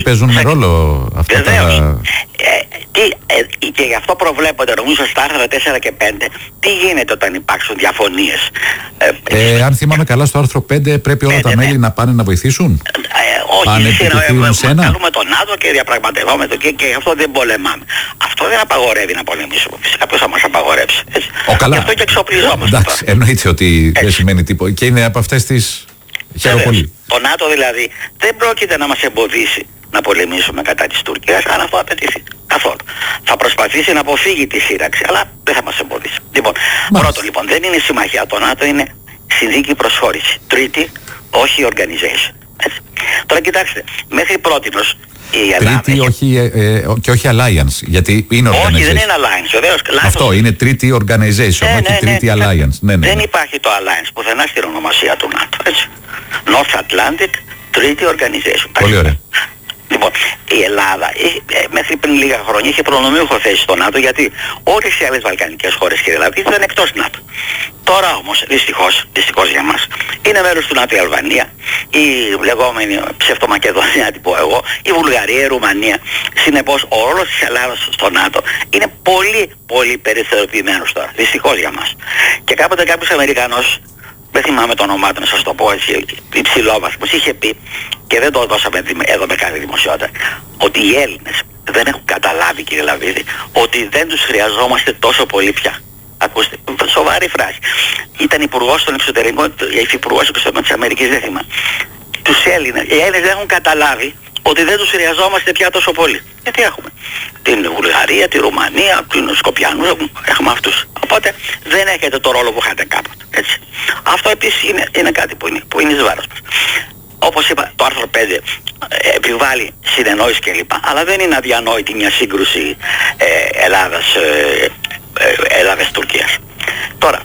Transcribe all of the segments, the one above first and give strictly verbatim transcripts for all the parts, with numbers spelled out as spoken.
παίζουν με ρόλο αυτά τα... Ε, τι, ε, και γι' αυτό προβλέπονται νομίζω στα άρθρα τέσσερα και πέντε τι γίνεται όταν υπάρξουν διαφωνίες. Ε, ε, αν θυμάμαι καλά, στο άρθρο πέντε πρέπει όλα πέντε, τα μέλη ναι. να πάνε να βοηθήσουν. Ε, όχι, καλούμε τον ΝΑΤΟ και διαπραγματευόμαστε και, και γι' αυτό δεν πολεμάμε. Αυτό δεν απαγορεύει να πολεμήσουμε. Φυσικά ποιος θα μας απαγορεύσει. Έτσι. Ο, καλά. Γι' αυτό και εξοπλιζόμαστε. Εντάξει, εννοείται ότι έτσι. Δεν σημαίνει τίποτα. Και είναι από αυτές τις... Χαίρομαι πολύ. Το ΝΑΤΟ δηλαδή δεν πρόκειται να μας εμποδίσει να πολεμήσουμε κατά της Τουρκίας αν αυτό απαιτηθεί. Καθόλου. Θα προσπαθήσει να αποφύγει τη σύραξη, αλλά δεν θα μας εμποδίσει. Λοιπόν, πρώτον λοιπόν, δεν είναι συμμαχία το ΝΑΤΟ, είναι συνθήκη προσχώρηση. Τρίτη, όχι organization. Έτσι. Τώρα κοιτάξτε, μέχρι πρότινος η Ελλάδα... Τρίτη, όχι, ε, ε, και όχι alliance, γιατί είναι organization. Όχι, δεν είναι alliance, βεβαίως. Αυτό είναι τρίτη organization, ναι, όχι ναι, τρίτη ναι, alliance. Ναι, ναι, δεν ναι. υπάρχει το alliance πουθενά στην ονομασία του ΝΑΤΟ. Έτσι. North Atlantic Treaty Organization. Πολύ ωραία. Λοιπόν, η Ελλάδα ε, μέχρι πριν λίγα χρόνια είχε προνομιούχο θέση στο ΝΑΤΟ, γιατί όλες οι άλλες βαλκανικές χώρες, κύριε Λαβρίδη, ήταν εκτός ΝΑΤΟ. Τώρα όμως, δυστυχώς, δυστυχώς για μας, είναι μέρος του ΝΑΤΟ η Αλβανία, η λεγόμενη ψευτομακεδονία, τι πω εγώ, η Βουλγαρία, η Ρουμανία. Συνεπώς, ο ρόλος της Ελλάδας στο ΝΑΤΟ είναι πολύ, πολύ περιθωριοποιημένος τώρα, δυστυχώς για μας. Και κάποτε κάποιος Αμερικανός, δεν θυμάμαι το όνομά του, να σας το πω έτσι, υψηλόβαθμος, είχε πει, και δεν το δώσαμε εδώ με κάθε δημοσιότητα, ότι οι Έλληνες δεν έχουν καταλάβει, κύριε Λαβίδη, ότι δεν τους χρειαζόμαστε τόσο πολύ πια. Ακούστε, σοβαρή φράση. Ήταν υπουργός των εξωτερικών, υφυπουργός εξωτερικών της Αμερικής, δεν θυμάμαι. Τους Έλληνες, οι Έλληνες δεν έχουν καταλάβει ότι δεν τους χρειαζόμαστε πια τόσο πολύ. Γιατί έχουμε την Βουλγαρία, τη Ρουμανία, την Σκοπιανού, έχουμε αυτούς. Οπότε δεν έχετε το ρόλο που είχατε κάποτε. Έτσι. Αυτό επίσης είναι, είναι κάτι που είναι, που είναι εις βάρος μας. Όπως είπα, το άρθρο πέντε ε, επιβάλλει συνεννόηση κλπ. Αλλά δεν είναι αδιανόητη μια σύγκρουση ε, Ελλάδας, ε, ε, Ελλάδας-Τουρκίας. Τώρα,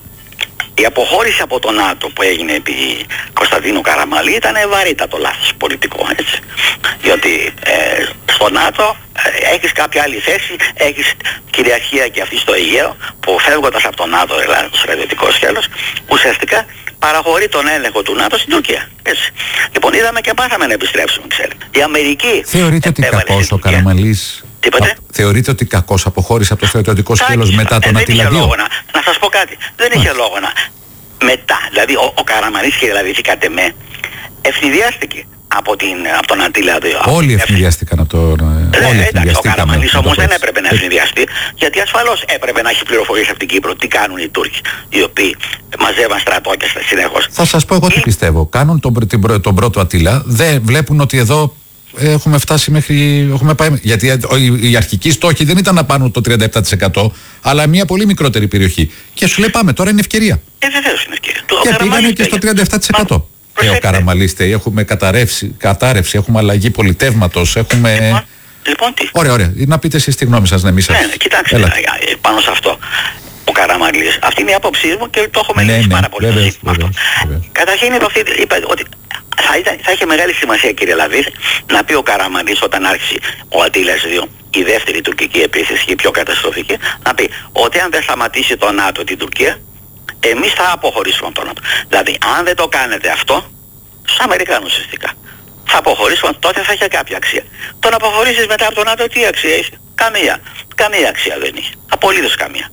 η αποχώρηση από το ΝΑΤΟ που έγινε επί Κωνσταντίνου Καραμαλή ήταν βαρύτατο λάθος πολιτικό, έτσι. Διότι ε, στο ΝΑΤΟ ε, έχεις κάποια άλλη θέση, έχεις κυριαρχία και αυτή στο Αιγαίο, που φεύγοντας από το ΝΑΤΟ, δηλαδή το στρατιωτικό σκέλος, ουσιαστικά παραχωρεί τον έλεγχο του ΝΑΤΟ στην Τουρκία. Έτσι. Λοιπόν, είδαμε και πάθαμε να επιστρέψουμε, ξέρετε. Η Αμερική... Θεωρείτε ότι κακός ο Καραμαλής... Τίποτε. Θεωρείτε ότι κακός αποχώρησε από το στρατιωτικό σκέλος μετά τον Αττila δύο? Να, να σας πω κάτι. Δεν είχε λόγο να... Μετά, δηλαδή ο, ο Καραμαλής, και δηλαδή κατ' εμέ, ευνηδιάστηκε από, την, από τον Αττila δύο. Όλοι ευνηδιάστηκαν από τον... Ναι, όλοι εντάξει, ο Καραμαλής όμως δεν έπρεπε να ευνηδιαστεί, γιατί ασφαλώς έπρεπε να έχει πληροφορίες από την Κύπρο τι κάνουν οι Τούρκοι, οι οποίοι μαζεύαν στρατό και συνεχώς. Θα σας πω εγώ τι πιστεύω. Κάνουν τον, την, τον πρώτο Αττila, δεν βλέπουν ότι εδώ έχουμε φτάσει μέχρι... Έχουμε πάει, γιατί η αρχική στόχη δεν ήταν να πάρουν το τριάντα επτά τοις εκατό, αλλά μια πολύ μικρότερη περιοχή. Και σου λέει πάμε, τώρα είναι ευκαιρία. Ε, βεβαίως είναι ευκαιρία. Και πήγανε και στο τριάντα επτά τοις εκατό. Ε, ο Καραμαλής, έχουμε καταρρεύσει, κατάρρευση, έχουμε αλλαγή πολιτεύματος, έχουμε... Λοιπόν, λοιπόν τι. Ωραία, ωραία. Να πείτε εσείς τη γνώμη σας, ναι, μη σας... Ναι, κοιτάξτε, Έλα. πάνω σε αυτό. Ο Καραμαλής, αυτή είναι η άποψή μου και το έχω μελετήσει ναι, ναι, πάρα πολύ. Βέβαιως, βέβαιως, βέβαιως. Καταρχήν είπα ότι θα, ήταν, θα είχε μεγάλη σημασία, κύριε Λαβίδη, να πει ο Καραμαλής όταν άρχισε ο Αττήλας δύο, η δεύτερη τουρκική επίθεση και η πιο καταστροφική, να πει ότι αν δεν σταματήσει το ΝΑΤΟ την Τουρκία, εμείς θα αποχωρήσουμε από το ΝΑΤΟ. Δηλαδή, αν δεν το κάνετε αυτό, στους Αμερικάνους ουσιαστικά, θα αποχωρήσουμε, τότε θα έχει κάποια αξία. Το να αποχωρήσεις μετά από το ΝΑΤΟ, τι αξία έχει? Καμία. Καμία αξία δεν έχει. Απολύτως καμία.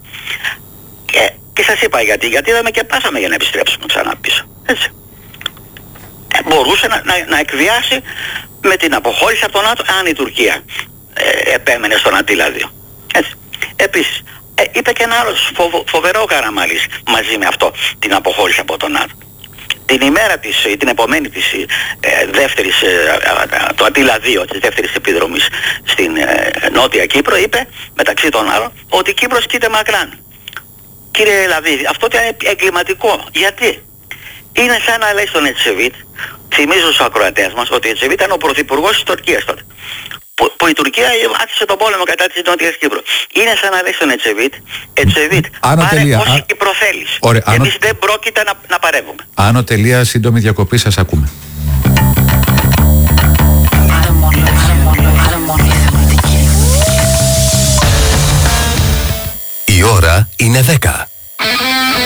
Και, και σας είπα γιατί, γιατί είδαμε και πάσαμε για να επιστρέψουμε ξανά πίσω. Έτσι. Ε, μπορούσε να, να, να εκβιάσει με την αποχώρηση από το ΝΑΤΟ αν η Τουρκία ε, επέμενε στον Αττήλα δύο. Έτσι. Επίσης, ε, είπε και ένα άλλο φοβο, φοβερό Καραμαλής μαζί με αυτό, την αποχώρηση από το ΝΑΤΟ. Την ημέρα της, ή την επομένη της ε, δεύτερης, ε, ε, το Αττήλα δύο, της δεύτερης επιδρομής στην ε, Νότια Κύπρο, είπε μεταξύ των άλλων ότι η Κύπρος κοίται μακράν. Κύριε Λαβίδη, αυτό ήταν εγκληματικό. Γιατί? Είναι σαν να λέει στον Ετσεβίτ, θυμίζω στους ακροατές μας, ότι ο Ετσεβίτ ήταν ο πρωθυπουργός της Τουρκίας τότε. Που, που η Τουρκία άτισε τον πόλεμο κατά της Νότιας Κύπρου. Είναι σαν να λέει στον Ετσεβίτ, Ετσεβίτ, πάρε όση Κύπρο θέλεις. Ωραία, εμείς άνω... δεν πρόκειται να, να παρεύουμε. Άνω τελεία, σύντομη διακοπή, σας ακούμε. Η ώρα είναι δέκα.